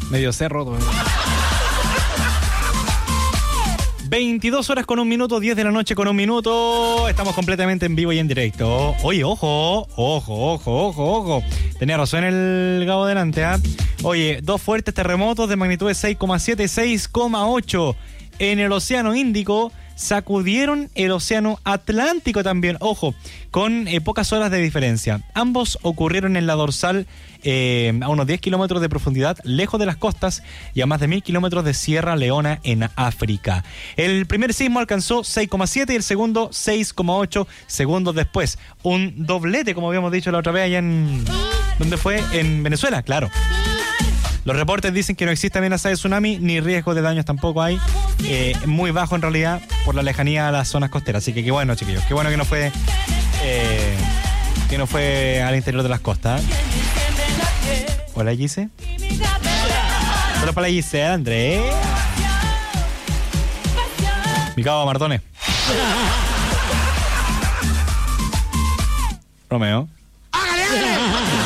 Medio cerro. 22 horas con 1 minuto, 10 de la noche con 1 minuto. Estamos completamente en vivo y en directo. Oye, ojo. Tenía razón el Gabo delante, ¿ah? Oye, 2 fuertes terremotos de magnitud de 6,7 y 6,8 en el Océano Índico. Sacudieron el Océano Atlántico también, ojo, con pocas horas de diferencia. Ambos ocurrieron en la dorsal a unos 10 kilómetros de profundidad, lejos de las costas, y a más de 1000 kilómetros de Sierra Leona en África. El primer sismo alcanzó 6,7 y el segundo 6,8 segundos después. Un doblete, como habíamos dicho la otra vez allá en... ¿Dónde fue? En Venezuela, claro. Los reportes dicen que no existe amenaza de tsunami ni riesgo de daños tampoco hay. Muy bajo en realidad por la lejanía a las zonas costeras. Así que qué bueno, chiquillos. Qué bueno que no fue al interior de las costas. Hola, Gise. Hola para la Gise, Andrés. Mi cabo Mardones. Romeo. ¡Hágale!